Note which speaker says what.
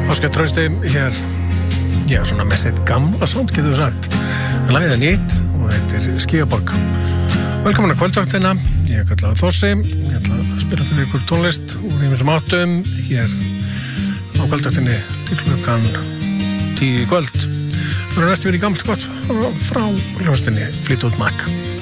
Speaker 1: Óskar Trausti hér, já, svona með sitt gamla sound, getur við sagt. Lagið er nýtt og þetta er Skíaborg. Velkomin að kvöldvaktina, ég er kallað Þorsi, ég ætla að spila fyrir ykkur tónlist úr ýmsum áttum hér á kvöldvaktinni til klukkan 10 í kvöld. Það er næstu verið gammalt gott frá hljómsveitinni Fleetwood Mac.